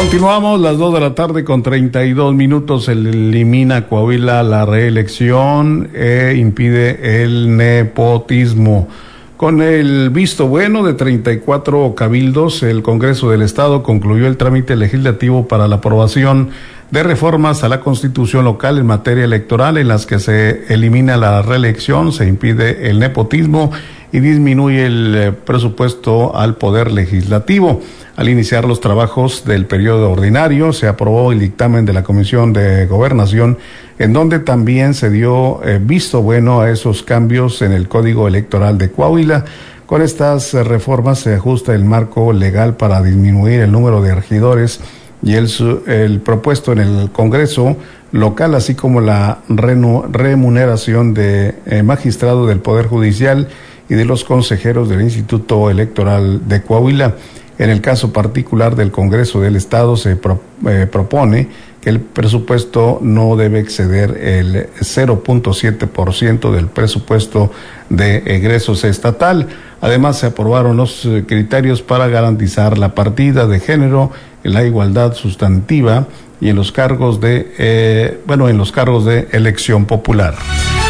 Continuamos, las 2 de la tarde con 32 minutos. Se elimina Coahuila la reelección e impide el nepotismo. Con el visto bueno de 34 cabildos, el Congreso del Estado concluyó el trámite legislativo para la aprobación de reformas a la Constitución local en materia electoral, en las que se elimina la reelección, se impide el nepotismo y disminuye el presupuesto al Poder Legislativo. Al iniciar los trabajos del periodo ordinario, se aprobó el dictamen de la Comisión de Gobernación, en donde también se dio visto bueno a esos cambios en el Código Electoral de Coahuila. Con estas reformas se ajusta el marco legal para disminuir el número de regidores y el propuesto en el Congreso local, así como la remuneración de magistrados del Poder Judicial y de los consejeros del Instituto Electoral de Coahuila. En el caso particular del Congreso del Estado se propone que el presupuesto no debe exceder el 0.7% del presupuesto de egresos estatal. Además, se aprobaron los criterios para garantizar la partida de género, la igualdad sustantiva y en los cargos de elección popular.